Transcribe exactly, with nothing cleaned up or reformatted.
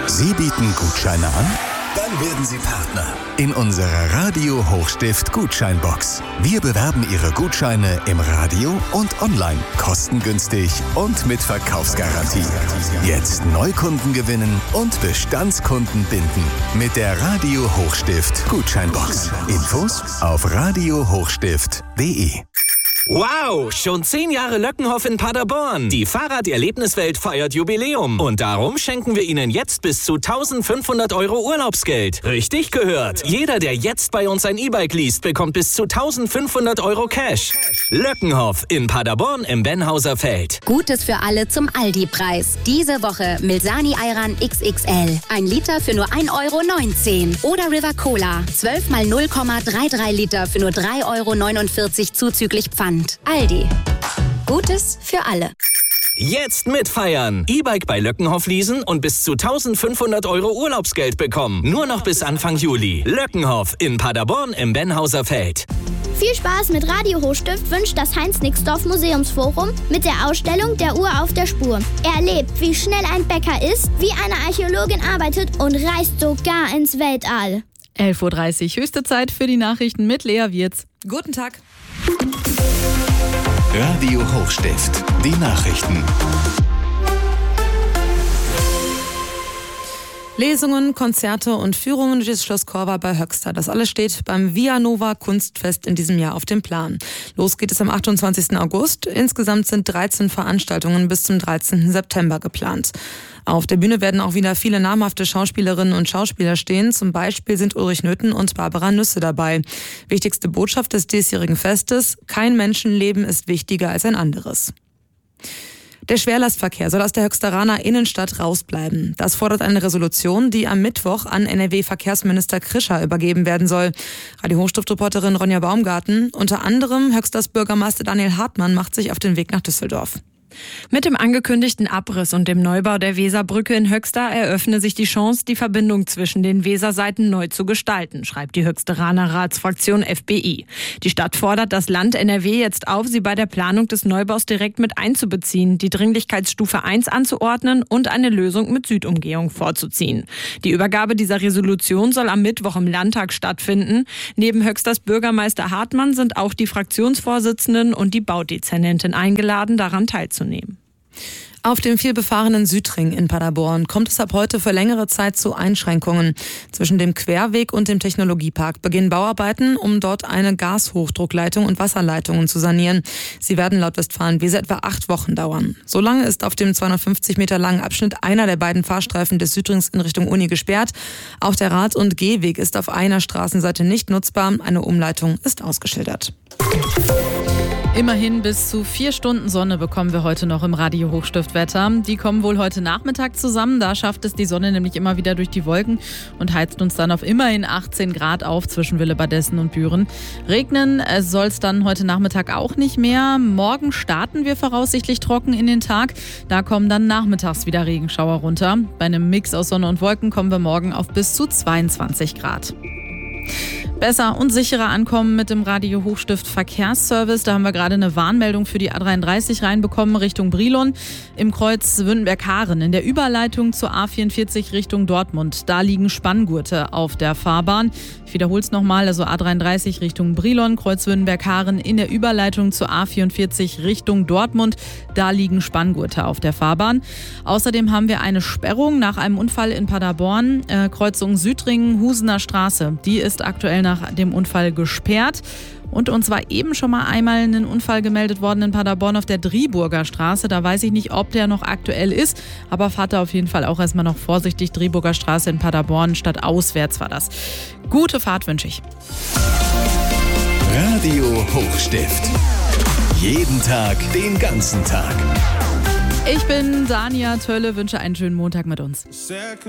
Sie bieten Gutscheine an? Dann werden Sie Partner in unserer Radio Hochstift Gutscheinbox. Wir bewerben Ihre Gutscheine im Radio und online, kostengünstig und mit Verkaufsgarantie. Jetzt Neukunden gewinnen und Bestandskunden binden mit der Radio Hochstift Gutscheinbox. Infos auf radio hochstift punkt de. Wow, schon zehn Jahre Löckenhof in Paderborn. Die Fahrraderlebniswelt feiert Jubiläum. Und darum schenken wir Ihnen jetzt bis zu eintausendfünfhundert Euro Urlaubsgeld. Richtig gehört. Jeder, der jetzt bei uns ein E-Bike least, bekommt bis zu eintausendfünfhundert Euro Cash. Löckenhof in Paderborn im Benhauser Feld. Gutes für alle zum Aldi-Preis. Diese Woche Milsani Ayran X X L. Ein Liter für nur ein Euro neunzehn. Oder River Cola. zwölf mal null Komma dreiunddreißig Liter für nur drei Euro neunundvierzig zuzüglich Pfand. Aldi. Gutes für alle. Jetzt mitfeiern. E-Bike bei Löckenhof leasen und bis zu eintausendfünfhundert Euro Urlaubsgeld bekommen. Nur noch bis Anfang Juli. Löckenhof in Paderborn im Benhauser Feld. Viel Spaß mit Radio Hochstift wünscht das Heinz-Nixdorf Museumsforum mit der Ausstellung Der Uhr auf der Spur. Erlebt, wie schnell ein Bäcker ist, wie eine Archäologin arbeitet und reist sogar ins Weltall. elf Uhr dreißig, höchste Zeit für die Nachrichten mit Lea Wirz. Guten Tag. Radio Hochstift, die Nachrichten. Lesungen, Konzerte und Führungen durch das Schloss Korver bei Höxter. Das alles steht beim Via Nova Kunstfest in diesem Jahr auf dem Plan. Los geht es am achtundzwanzigsten August. Insgesamt sind dreizehn Veranstaltungen bis zum dreizehnten September geplant. Auf der Bühne werden auch wieder viele namhafte Schauspielerinnen und Schauspieler stehen. Zum Beispiel sind Ulrich Nöthen und Barbara Nüsse dabei. Wichtigste Botschaft des diesjährigen Festes: Kein Menschenleben ist wichtiger als ein anderes. Der Schwerlastverkehr soll aus der Höxteraner Innenstadt rausbleiben. Das fordert eine Resolution, die am Mittwoch an N R W-Verkehrsminister Krischer übergeben werden soll. Radio Hochstift-Reporterin Ronja Baumgarten. Unter anderem Höxters Bürgermeister Daniel Hartmann macht sich auf den Weg nach Düsseldorf. Mit dem angekündigten Abriss und dem Neubau der Weserbrücke in Höxter eröffne sich die Chance, die Verbindung zwischen den Weserseiten neu zu gestalten, schreibt die Höxteraner Ratsfraktion F B I. Die Stadt fordert das Land N R W jetzt auf, sie bei der Planung des Neubaus direkt mit einzubeziehen, die Dringlichkeitsstufe eins anzuordnen und eine Lösung mit Südumgehung vorzuziehen. Die Übergabe dieser Resolution soll am Mittwoch im Landtag stattfinden. Neben Höxters Bürgermeister Hartmann sind auch die Fraktionsvorsitzenden und die Baudezernentin eingeladen, daran teilzunehmen. Auf dem vielbefahrenen Südring in Paderborn kommt es ab heute für längere Zeit zu Einschränkungen. Zwischen dem Querweg und dem Technologiepark beginnen Bauarbeiten, um dort eine Gashochdruckleitung und Wasserleitungen zu sanieren. Sie werden laut Westfalen-Weser etwa acht Wochen dauern. Solange ist auf dem zweihundertfünfzig Meter langen Abschnitt einer der beiden Fahrstreifen des Südrings in Richtung Uni gesperrt. Auch der Rad- und Gehweg ist auf einer Straßenseite nicht nutzbar. Eine Umleitung ist ausgeschildert. Immerhin bis zu vier Stunden Sonne bekommen wir heute noch im Radio Hochstiftwetter. Die kommen wohl heute Nachmittag zusammen. Da schafft es die Sonne nämlich immer wieder durch die Wolken und heizt uns dann auf immerhin achtzehn Grad auf zwischen Willebadessen und Büren. Regnen soll es dann heute Nachmittag auch nicht mehr. Morgen starten wir voraussichtlich trocken in den Tag. Da kommen dann nachmittags wieder Regenschauer runter. Bei einem Mix aus Sonne und Wolken kommen wir morgen auf bis zu zweiundzwanzig Grad. Besser und sicherer ankommen mit dem Radio Hochstift Verkehrsservice. Da haben wir gerade eine Warnmeldung für die A dreiunddreißig reinbekommen Richtung Brilon im Kreuz Wünnenberg-Haaren. In der Überleitung zur A vierundvierzig Richtung Dortmund. Da liegen Spanngurte auf der Fahrbahn. Ich wiederhole es nochmal, also A dreiunddreißig Richtung Brilon, Kreuz Wünnenberg-Haaren. In der Überleitung zur A vierundvierzig Richtung Dortmund. Da liegen Spanngurte auf der Fahrbahn. Außerdem haben wir eine Sperrung nach einem Unfall in Paderborn. Äh, Kreuzung Südringen, Husener Straße. Die ist aktuell nach nach dem Unfall gesperrt. Und uns war eben schon mal einmal ein Unfall gemeldet worden in Paderborn auf der Driburger Straße. Da weiß ich nicht, ob der noch aktuell ist, aber fahrt da auf jeden Fall auch erstmal noch vorsichtig. Driburger Straße in Paderborn, statt auswärts war das. Gute Fahrt wünsche ich. Radio Hochstift. Jeden Tag, den ganzen Tag. Ich bin Dania Tölle, wünsche einen schönen Montag mit uns.